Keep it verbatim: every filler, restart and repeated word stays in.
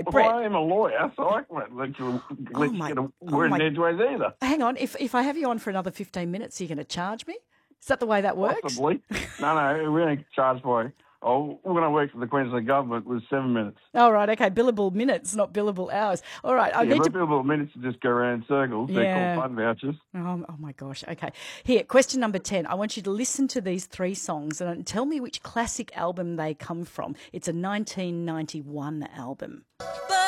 Well, Brett. I am a lawyer, so I can't let you, let Oh you my- get a oh word my- in edgeways either. Hang on, if if I have you on for another fifteen minutes, you're going to charge me? Is that the way that works? Possibly. no, no, we only charge by, oh, when I worked for the Queensland government, it was seven minutes. All right, okay, billable minutes, not billable hours. All right, I yeah, need but to... people minutes to just go around in circles. Yeah. They're called fun vouchers. Oh, oh my gosh, okay. Here, question number ten. I want you to listen to these three songs and tell me which classic album they come from. It's a nineteen ninety-one album. But